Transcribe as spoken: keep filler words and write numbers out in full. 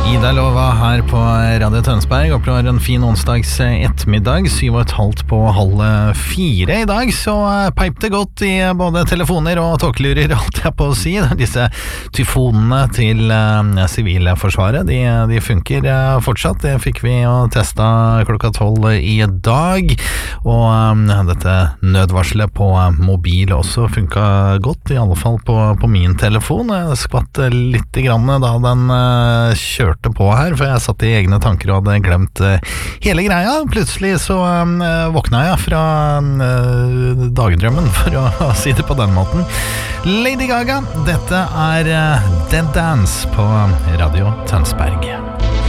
Ida Lova her på Radio Tønsberg. Opplever en fin onsdags ettermiddag, syv og et halvt på halv fire i dag. Så peip det godt i både telefoner og tåkelurer, holdt jeg på å si. Disse tyfonene til Sivilforsvaret, de, de funker fortsatt. Det fikk vi jo testa klokka tolv i dag. Og dette nødvarselet på mobil også funket godt, i alle fall på, på min telefon. Jeg skvatt litt grann da den kjørte på her, for jeg satt i egne tanker og hadde glemt uh, hele greia. Plutselig så um, våkna jeg fra uh, dagdrømmen, for å, å si det på den måten. Lady Gaga, dette er uh, Dead Dance på Radio Tønsberg.